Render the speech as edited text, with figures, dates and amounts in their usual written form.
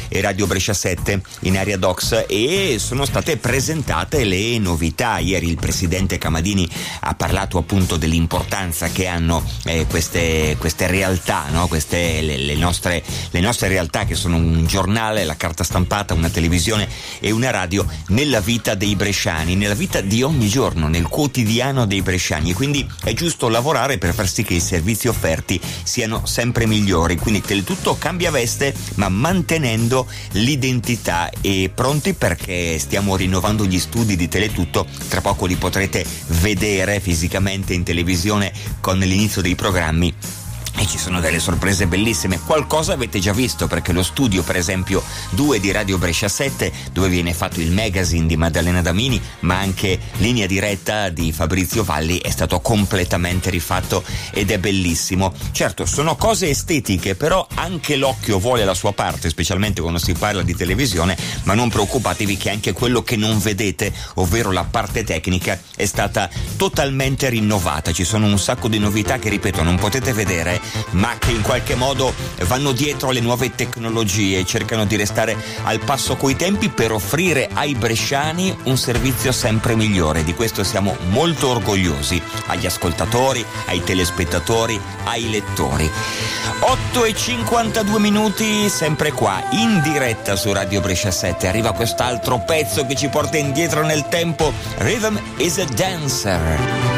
e Radio Brescia 7 in area DOCS, e sono state presentate le novità. Ieri il presidente Camadini ha parlato appunto dell'importanza che hanno queste realtà, no? Le nostre realtà, che sono un giornale, la carta stampata, una televisione e una radio, nella vita dei bresciani, nella vita di ogni giorno, nel quotidiano dei bresciani, e quindi è giusto lavorare per far sì che i servizi offerti siano sempre migliori. Quindi Teletutto cambia veste ma mantenendo l'identità, e pronti perché stiamo rinnovando gli studi di Teletutto. Tra poco li potrete vedere fisicamente in televisione con l'inizio dei programmi. E ci sono delle sorprese bellissime. Qualcosa avete già visto, perché lo studio, per esempio 2 di Radio Brescia 7, dove viene fatto il magazine di Maddalena Damini, ma anche Linea Diretta di Fabrizio Valli, è stato completamente rifatto ed è bellissimo. Certo, sono cose estetiche, però anche l'occhio vuole la sua parte, specialmente quando si parla di televisione, ma non preoccupatevi che anche quello che non vedete, ovvero la parte tecnica, è stata totalmente rinnovata. Ci sono un sacco di novità che, ripeto, non potete vedere, ma che in qualche modo vanno dietro alle nuove tecnologie, cercano di restare al passo coi tempi per offrire ai bresciani un servizio sempre migliore. Di questo siamo molto orgogliosi, agli ascoltatori, ai telespettatori, ai lettori. 8:52, sempre qua in diretta su Radio Brescia 7. Arriva quest'altro pezzo che ci porta indietro nel tempo. Rhythm is a Dancer.